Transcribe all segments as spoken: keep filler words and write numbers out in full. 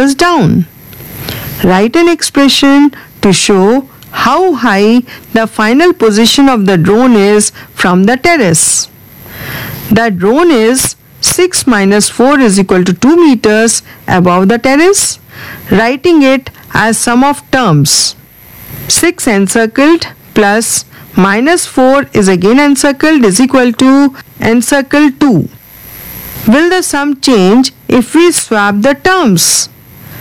meters down. Write an expression to show how high the final position of the drone is from the terrace. The drone is six minus four is equal to two meters above the terrace, writing it as sum of terms. six encircled plus minus four is again encircled is equal to encircle two. Will the sum change if we swap the terms?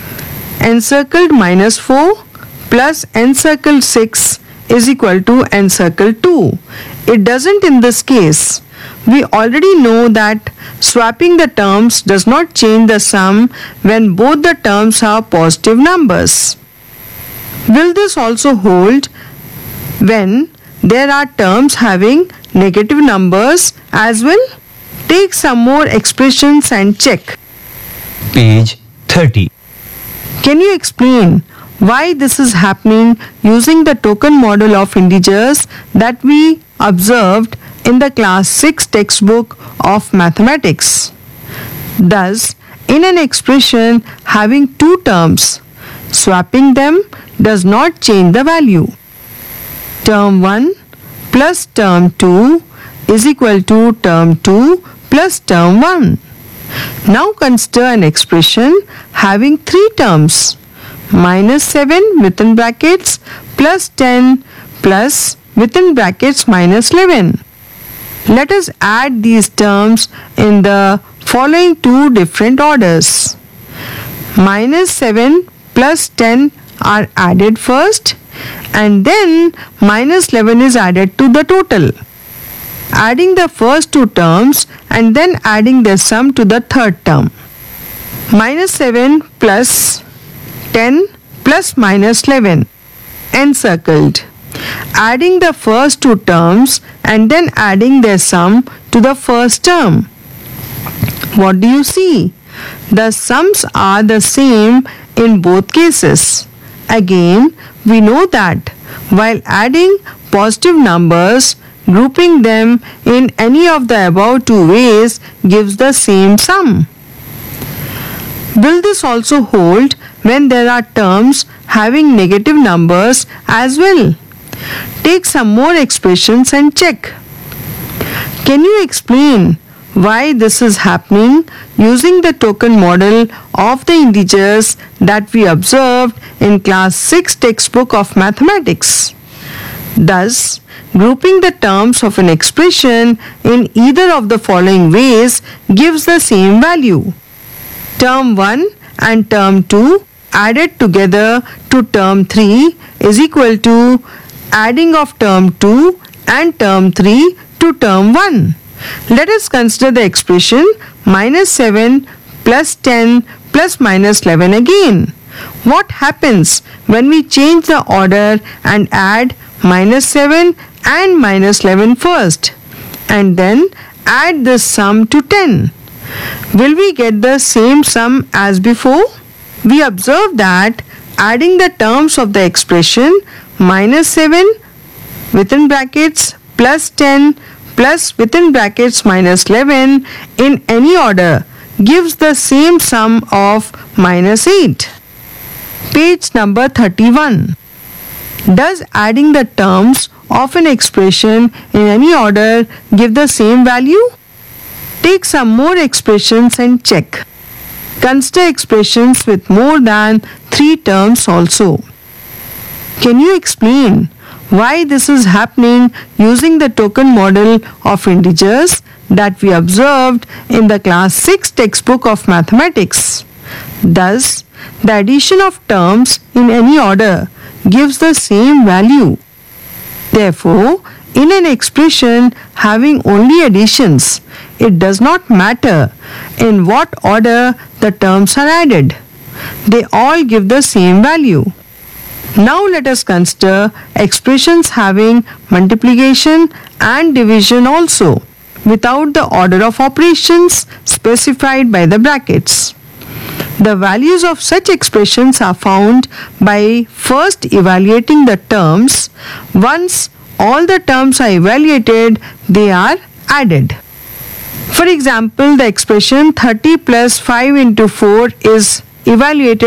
Encircled minus four plus encircled six is equal to encircled two. It doesn't in this case. We already know that swapping the terms does not change the sum when both the terms are positive numbers. Will this also hold when there are terms having negative numbers as well? Take some more expressions and check. Page thirty. Can you explain why this is happening using the token model of integers that we observed in the class six textbook of mathematics? Thus, in an expression having two terms, swapping them does not change the value. Term one plus term two is equal to term two plus term one. Now consider an expression having three terms, minus seven within brackets plus ten plus within brackets minus eleven. Let us add these terms in the following two different orders. Minus seven plus ten are added first and then minus eleven is added to the total. Adding the first two terms and then adding their sum to the third term. Minus seven plus ten plus minus eleven encircled. Adding the first two terms and then adding their sum to the first term. What do you see? The sums are the same in both cases. Again, we know that while adding positive numbers, grouping them in any of the above two ways gives the same sum. Will this also hold when there are terms having negative numbers as well? Take some more expressions and check. Can you explain why this is happening using the token model of the integers that we observed in class six textbook of mathematics? Thus, grouping the terms of an expression in either of the following ways gives the same value. Term one and term two added together to term three is equal to adding of term two and term three to term one. Let us consider the expression minus seven plus ten plus minus eleven again. What happens when we change the order and add minus seven and minus eleven first and then add this sum to ten? Will we get the same sum as before? We observe that adding the terms of the expression minus seven within brackets plus ten plus within brackets minus eleven in any order gives the same sum of minus eight. Page number thirty-one. Does adding the terms of an expression in any order give the same value? Take some more expressions and check. Consider expressions with more than three terms also. Can you explain why this is happening using the token model of integers that we observed in the class six textbook of mathematics? Thus, the addition of terms in any order gives the same value. Therefore, in an expression having only additions, it does not matter in what order the terms are added. They all give the same value. Now let us consider expressions having multiplication and division also, without the order of operations specified by the brackets. The values of such expressions are found by first evaluating the terms. Once all the terms are evaluated, they are added. For example, the expression thirty plus five into four is evaluated